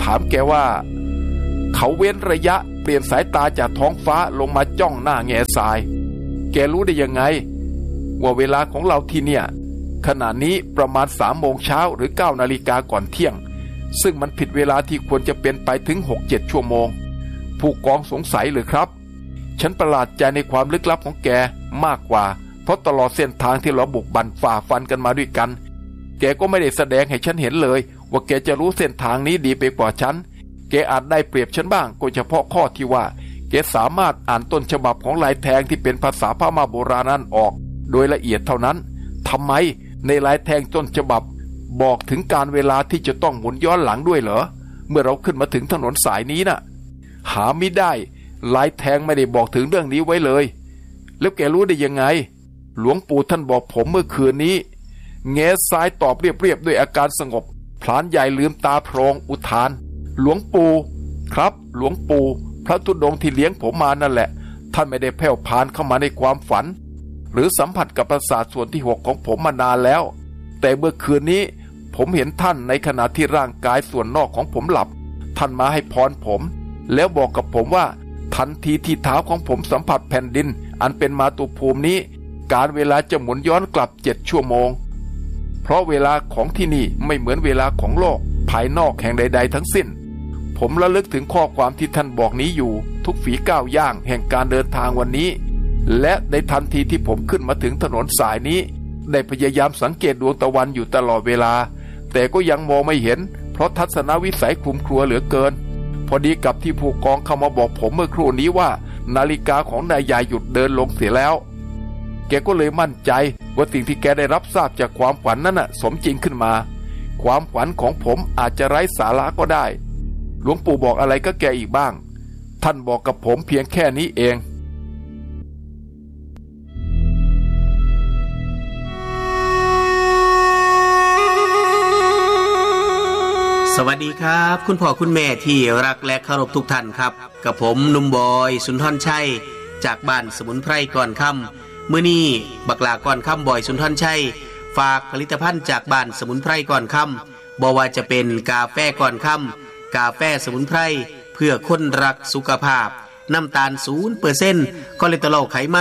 ามแกว่าเขาเว้นระยะเปลี่ยนสายตาจากท้องฟ้าลงมาจ้องหน้าแง่ทรายแกรู้ได้ยังไงว่าเวลาของเราที่เนี่ยขณะนี้ประมาณ3 โมงเช้าหรือ9 นาฬิกาก่อนเที่ยงซึ่งมันผิดเวลาที่ควรจะเป็นไปถึง 6-7 ชั่วโมงผู้กองสงสัยหรือครับฉันประหลาดใจในความลึกลับของแกมากกว่าเพราะตลอดเส้นทางที่เราบุกบั่นฝ่าฟันกันมาด้วยกันแกก็ไม่ได้แสดงให้ฉันเห็นเลยว่าแกจะรู้เส้นทางนี้ดีไปกว่าฉันแกอาจได้เปรียบฉันบ้างก็เฉพาะข้อที่ว่าแกสามารถอ่านต้นฉบับของลายแทงที่เป็นภาษาพม่าโบราณนั้นออกโดยละเอียดเท่านั้นทำไมในลายแทงต้นฉบับบอกถึงการเวลาที่จะต้องหมุนย้อนหลังด้วยเหรอเมื่อเราขึ้นมาถึงถนนสายนี้น่ะหาไม่ได้ลายแทงไม่ได้บอกถึงเรื่องนี้ไว้เลยแล้วแกรู้ได้ยังไงหลวงปู่ท่านบอกผมเมื่อคืนนี้แง่ทรายตอบเรียบๆด้วยอาการสงบพลานใหญ่ลืมตาโพลงอุทานหลวงปู่ครับหลวงปู่พระธุดงค์ที่เลี้ยงผมมานั่นแหละท่านไม่ได้แผ่วพานเข้ามาในความฝันหรือสัมผัสกับประสาทส่วนที่6ของผมมานานแล้วแต่เมื่อคืนนี้ผมเห็นท่านในขณะที่ร่างกายส่วนนอกของผมหลับท่านมาให้พรผมแล้วบอกกับผมว่าทันทีที่เท้าของผมสัมผัสแผ่นดินอันเป็นมาตุภูมินี้การเวลาจะหมุนย้อนกลับ7 ชั่วโมงเพราะเวลาของที่นี่ไม่เหมือนเวลาของโลกภายนอกแห่งใดๆทั้งสิ้นผมระลึกถึงข้อความที่ท่านบอกนี้อยู่ทุกฝีก้าวย่างแห่งการเดินทางวันนี้และในทันทีที่ผมขึ้นมาถึงถนนสายนี้ได้พยายามสังเกตดวงตะวันอยู่ตลอดเวลาแต่ก็ยังมองไม่เห็นเพราะทัศนวิสัยคลุมเครือเหลือเกินพอดีกับที่ผู้กองเข้ามาบอกผมเมื่อครู่นี้ว่านาฬิกาของนายใหญ่หยุดเดินลงเสียแล้วแกก็เลยมั่นใจว่าสิ่งที่แกได้รับทราบจากความฝันนั้นสมจริงขึ้นมาความฝันของผมอาจจะไร้สาระก็ได้หลวงปู่บอกอะไรก็แกอีกบ้างท่านบอกกับผมเพียงแค่นี้เองสวัสดีครับคุณพ่อคุณแม่ที่รักและเคารพทุกท่านครับกับผมหนุ่มบอยสุนทรชัยจากบ้านสมุนไพรก่อนค่ำมื้อนี้บักลาก่อนค่ำบอยสุนทรชัยฝากผลิตภัณฑ์จากบ้านสมุนไพรก่อนค่ำบ่ว่าจะเป็นกาแฟก่อนค่ำกาแฟสมุนไพรเพื่อคนรักสุขภาพน้ำตาล 0% คอเลสเตอรอลไขมัน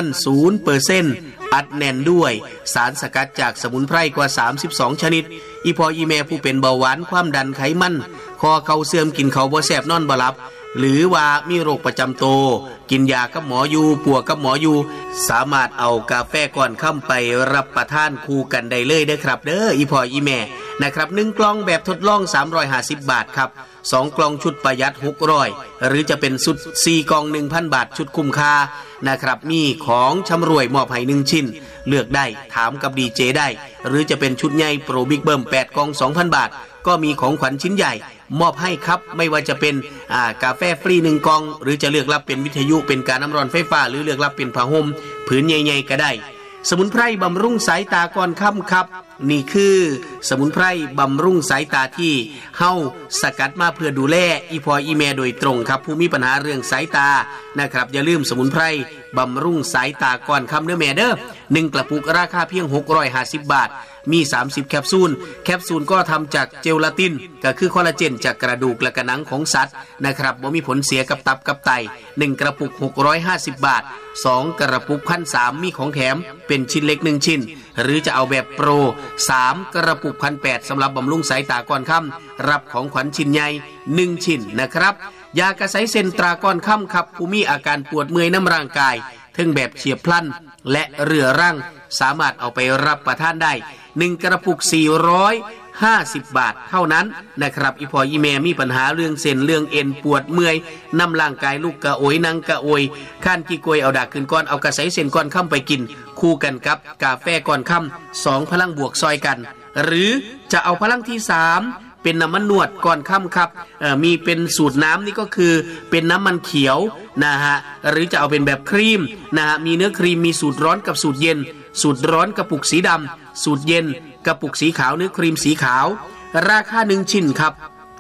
0% อัดแน่นด้วยสารสกัดจากสมุนไพรกว่า32ชนิดอีพออีแม่ผู้เป็นเบาหวานความดันไขมันคอเข่าเสื่อมกินเขาบ่แซ่บนอนบ่หลับหรือว่ามีโรคประจำตัวกินยากับหมออยู่ปัวกับหมออยู่สามารถเอากาแฟก่อนค่ำไปรับประทานคู่กันได้เลยเด้อครับเด้ออีพออีแม่นะครับ1 กล่องแบบทดลอง350 บาทครับ2 กล่องชุดประหยัด600หรือจะเป็นชุด4 กล่อง 1,000 บาทชุดคุ้มค่านะครับมีของชำรวยมอบให้1 ชิ้นเลือกได้ถามกับดีเจได้หรือจะเป็นชุดใหญ่โปรบิ๊กเบิ้ม8 กล่อง 2,000 บาทก็มีของขวัญชิ้นใหญ่มอบให้ครับไม่ว่าจะเป็นกาแฟฟรี1 กล่องหรือจะเลือกรับเป็นวิทยุเป็นการน้ำร้อนไฟฟ้าหรือเลือกรับเป็นผ้าห่มผืนใหญ่ๆก็ได้สมุนไพรบำรุงสายตาก่อนค่ำครับนี่คือสมุนไพรบำรุงสายตาที่เฮาสกัดมาเพื่อดูแลอีพออีแม่โดยตรงครับผู้มีปัญหาเรื่องสายตานะครับอย่าลืมสมุนไพรบำรุงสายตาก่อนค่ำเด้อแม่เด้อ1 กระปุกราคาเพียง650 บาทมี30 แคปซูลก็ทำจากเจลาตินก็คือคอลลาเจนจากกระดูกและกระหนังของสัตว์นะครับบ่มีผลเสียกับตับกับไต1 กระปุก650 บาท2 กระปุก 1,300 มีของแถมเป็นชิ้นเล็ก1 ชิ้นหรือจะเอาแบบโปร3 กระปุก 1,800 สำหรับบำรุงสายตาก่อนค่ำรับของขวัญชิ้นใหญ่1 ชิ้นนะครับยากระใสเซนตราก่อนค่ำครับผู้มีอาการปวดเมื่อยน้ำร่างกายทั้งแบบเฉียบพลันและเรื้อรังสามารถเอาไปรับประทานได้1 กระปุก450 บาทเท่านั้นนะครับอีพออีแม่มีปัญหาเรื่องเส้นเรื่องเอ็นปวดเมื่อยน้ำร่างกายลูกกระโอยนั่งกระโอยข้านขี้กวยเอาดากขึ้นก้อนเอากระใสเส้นก้อนค่ำไปกินคู่กันกับกาแฟก้อนค่ำ2 พลังบวกซอยกันหรือจะเอาพลังที่3เป็นน้ำมันนวดก่อนค่ำครับมีเป็นสูตรน้ำนี่ก็คือเป็นน้ำมันเขียวนะฮะหรือจะเอาเป็นแบบครีมนะฮะมีเนื้อครีมมีสูตรร้อนกับสูตรเย็นสูตรร้อนกระปุกสีดำสูตรเย็นกระปุกสีขาวเนื้อครีมสีขาวราคา1 ชิ้นครับ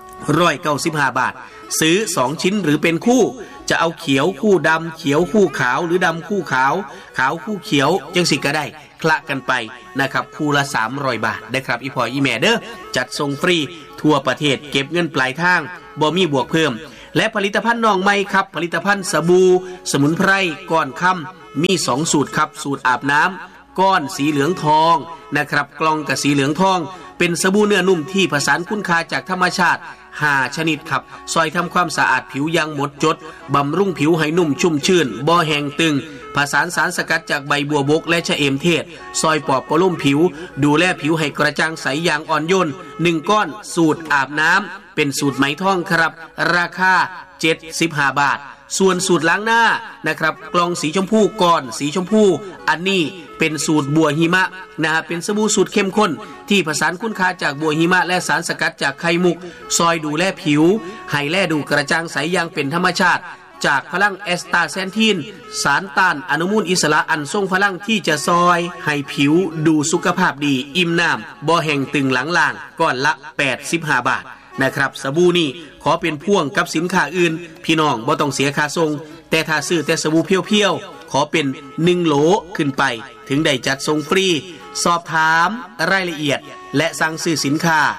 195 บาทซื้อ2 ชิ้นหรือเป็นคู่จะเอาเขียวคู่ดำเขียวคู่ขาวหรือดำคู่ขาวขาวคู่เขียวจังสิก็ได้คละกันไปนะครับคู่ละ300 บาทได้ครับอีพออีแม่เด้อจัดส่งฟรีทั่วประเทศเก็บเงินปลายทางบ่มีบวกเพิ่มและผลิตภัณฑ์น้องใหม่ครับผลิตภัณฑ์สบู่สมุนไพรก้อนค่ำมี2สูตรครับสูตรอาบน้ำก้อนสีเหลืองทองนะครับกล่องกับสีเหลืองทองเป็นสบู่เนื้อนุ่มที่ผสานคุณค่าจากธรรมชาติ5ชนิดครับซอยทำความสะอาดผิวอย่างหมดจดบำรุงผิวให้นุ่มชุ่มชื่นบ่แห้งตึงผสานสารสกัดจากใบบัวบกและชะเอมเทศซอยปอบประโลมผิวดูแลผิวให้กระจ่างใสอย่างอ่อนโยน1ก้อนสูตรอาบน้ำเป็นสูตรไหมทองครับราคา75 บาทส่วนสูตรล้างหน้านะครับกล่องสีชมพูก้อนสีชมพูอันนี้เป็นสูตรบัวหิมะเป็นสบู่สูตรเข้มข้นที่ผสานคุณค่าจากบัวหิมะและสารสกัดจากไข่มุกซอยดูแลผิวให้แลดูกระจ่างใสอย่างเป็นธรรมชาติจากพลังแอสตาแซนทินสารต้านอนุมูลอิสระอันทรงพลังที่จะซอยให้ผิวดูสุขภาพดีอิ่มน้ำบ่แห้งตึงหลังล่างก้อนละ85 บาทนะครับสบู่นี่ขอเป็นพ่วงกับสินค้าอื่นพี่น้องบ่ต้องเสียค่าส่งแต่ถ้าซื้อแต่สบู่เพียวๆขอเป็น1โหลขึ้นไปถึงได้จัดส่งฟรีสอบถามรายละเอียดและสั่งซื้อสินค้า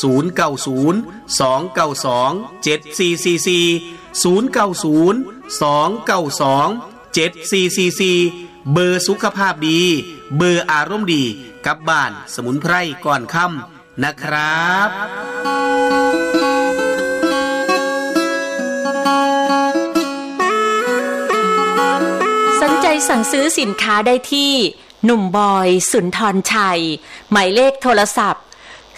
090-292-7444 090-292-7444 เบอร์สุขภาพดีเบอร์อารมณ์ดีกับบ้านสมุนไพรก่อนค่ำนะครับสนใจสั่งซื้อสินค้าได้ที่หนุ่มบอยสุนทรชัยหมายเลขโทรศัพท์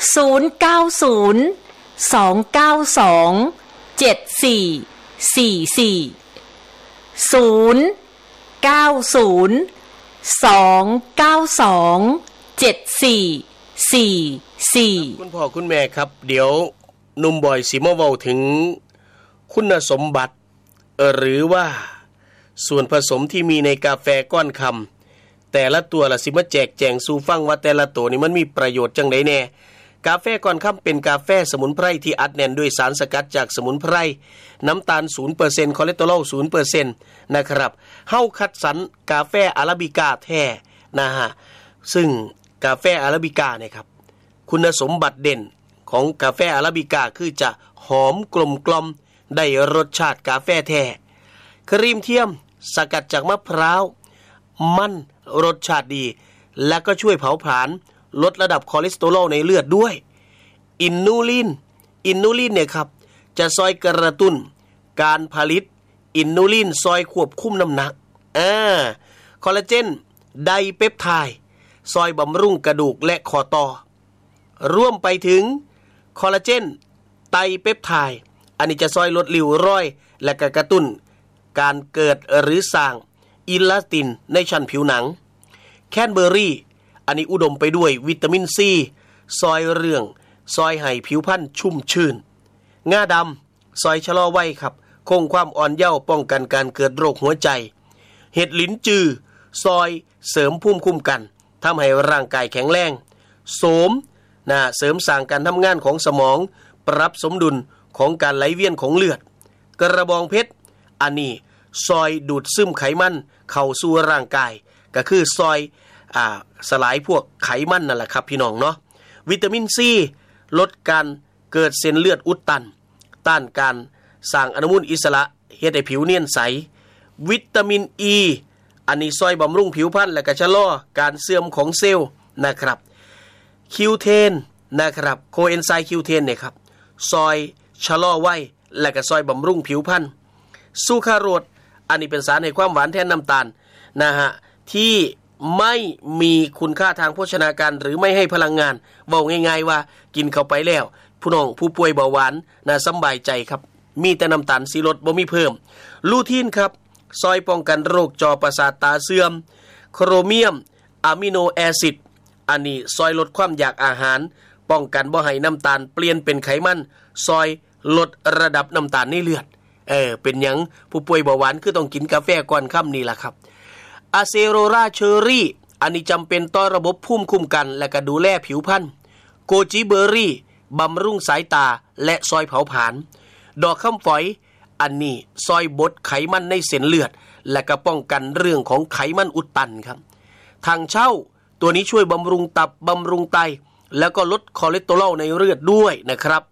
090-292-7444คุณพ่อคุณแม่ครับเดี๋ยวหนุ่มบอยสิมาเว้าถึงคุณสมบัติหรือว่าส่วนผสมที่มีในกาแฟก้อนคำแต่ละตัวละสิมาแจกแจงสู่ฟังว่าแต่ละตัวนี่มันมีประโยชน์จังไดแน่กาแฟก้อนคำเป็นกาแฟสมุนไพรที่อัดแน่นด้วยสารสกัดจากสมุนไพรน้ำตาล 0% คอเลสเตอรอล 0% นะครับเฮาคัดสรรกาแฟอาราบิก้าแท้นะฮะซึ่งกาแฟอาราบิก้าเนี่ยครับคุณสมบัติเด่นของกาแฟอาราบิก้าคือจะหอมกลมกล่อมได้รสชาติกาแฟแท้ครีมเทียมสกัดจากมะพร้าวมันรสชาติดีและก็ช่วยเผาผลาญลดระดับคอเลสเตอรอลในเลือดด้วยอินนูลินเนี่ยครับจะซอยกระตุ้นการผลิตอินนูลินซอยควบคุมน้ำหนักคอลลาเจนไดเปปไทด์ซอยบำรุงกระดูกและข้อต่อรวมไปถึงคอลลาเจนไตเปปไทด์อันนี้จะซอยลดริ้วรอยและกระตุ้นการเกิดหรือสร้างอิลาสตินในชั้นผิวหนังแคนเบอร์รี่อันนี้อุดมไปด้วยวิตามินซีซอยเรื่องซอยให้ผิวพรรณชุ่มชื่นงาดำซอยชะลอวัยครับคงความอ่อนเยาว์ป้องกันการเกิดโรคหัวใจเห็ดลิ้นจือซอยเสริมภูมิคุ้มกันทำให้ร่างกายแข็งแรงโสมเสริมสร้างการทำงานของสมองปรับสมดุลของการไหลเวียนของเลือดกระบองเพชรอันนี้ซอยดูดซึมไขมันเข้าสู่ร่างกายก็คือซอยสลายพวกไขมันนั่นแหละครับพี่น้องเนาะวิตามินซีลดการเกิดเส้นเลือดอุดตันต้านการสร้างอนุมูลอิสระเฮ็ดให้ผิวเนียนใสวิตามินอีอันนี้ซอยบำรุงผิวพรรณและก็ชะลอการเสื่อมของเซลล์นะครับคิวเทนนะครับโคเอนไซม์คิวเทนเนี่ยครับซอยชะลอวัยและก็ซอยบำรุงผิวพรรณซูคราโรสอันนี้เป็นสารให้ความหวานแทนน้ำตาลที่ไม่มีคุณค่าทางโภชนาการหรือไม่ให้พลังงานเว้าง่ายๆว่ากินเข้าไปแล้วผู้น้องผู้ป่วยเบาหวานสบายใจครับมีแต่น้ำตาลสีลดบ่มีเพิ่มลูทีนครับซอยป้องกันโรคจอประสาทตาเสื่อมโครเมียมอะมิโนแอซิดอันนี้ซอยลดความอยากอาหารป้องกันบ่ให้น้ำตาลเปลี่ยนเป็นไขมันซอยลดระดับน้ำตาลในเลือดเป็นหยังผู้ป่วยเบาหวานคือต้องกินกาแฟก่อนค่ำนี่ล่ะครับอะเซโรราเชอรี่อันนี้จำเป็นต่อระบบภูมิคุ้มกันและก็ดูแลผิวพรรณโกจิเบอร์รี่บำรุงสายตาและซอยเผาผลาญดอกคำฝอยอันนี้ซอยบดไขมันในเส้นเลือดและก็ป้องกันเรื่องของไขมันอุดตันครับทางเช่าตัวนี้ช่วยบำรุงตับบำรุงไตแล้วก็ลดคอเลสเตอรอลในเลือดด้วยนะครับ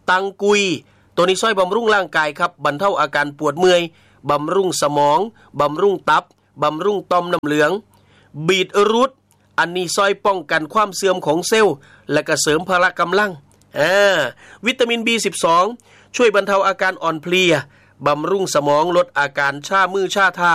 ตังกุยตัวนี้ช่วยบำรุงร่างกายครับบรรเทาอาการปวดเมื่อยบำรุงสมองบำรุงตับบำรุงต่อมน้ำเหลืองบีทรูทอันนี้ช่วยป้องกันความเสื่อมของเซลล์และก็เสริมพละกำลังวิตามิน B12 ช่วยบรรเทาอาการอ่อนเพลียบำรุงสมองลดอาการชามือชาเท้า